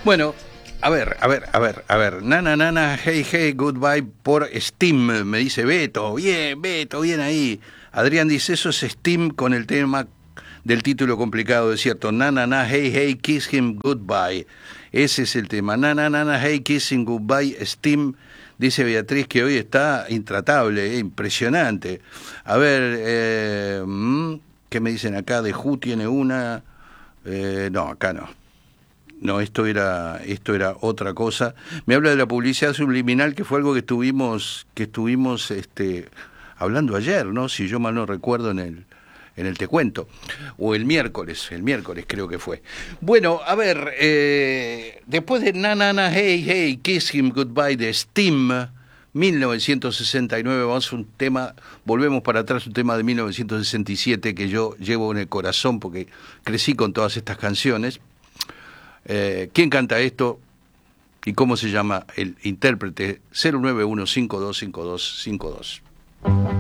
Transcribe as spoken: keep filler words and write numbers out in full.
Bueno, a ver, a ver, a ver, a ver. Nana, nana, hey, hey, goodbye por Steam, me dice Beto. Bien, Beto, bien ahí. Adrián dice, eso es Steam con el tema del título complicado, es cierto. Nana, nana, hey, hey, kiss him goodbye. Ese es el tema. Nana, nana, hey, kiss him goodbye, Steam. Dice Beatriz que hoy está intratable, eh, impresionante. A ver, eh, ¿qué me dicen acá? De Who tiene una... Eh, no, acá no. No, esto era, esto era otra cosa. Me habla de la publicidad subliminal, que fue algo que estuvimos, que estuvimos este, hablando ayer, ¿no? Si yo mal no recuerdo en el, en el Te Cuento. O el miércoles, el miércoles creo que fue. Bueno, a ver, eh, después de Na Na Na Hey Hey Kiss Him Goodbye de Steam, mil novecientos sesenta y nueve, vamos a un tema, volvemos para atrás, un tema de mil novecientos sesenta y siete que yo llevo en el corazón porque crecí con todas estas canciones. Eh, ¿Quién canta esto y cómo se llama el intérprete? Cero nueve uno cinco dos cinco dos cinco dos.